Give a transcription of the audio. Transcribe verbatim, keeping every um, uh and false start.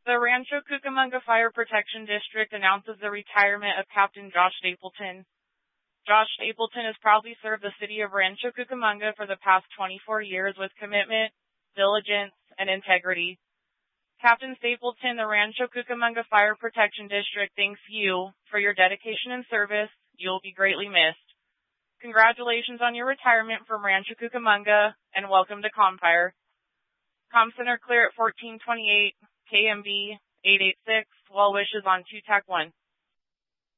The Rancho Cucamonga Fire Protection District announces the retirement of Captain Josh Stapleton. Josh Stapleton has proudly served the city of Rancho Cucamonga for the past twenty-four years with commitment, diligence, and integrity. Captain Stapleton, the Rancho Cucamonga Fire Protection District thanks you for your dedication and service. You will be greatly missed. Congratulations on your retirement from Rancho Cucamonga, and welcome to ComFire. Com Center clear at fourteen twenty-eight, K M B eight eight six, well wishes on two T A C one.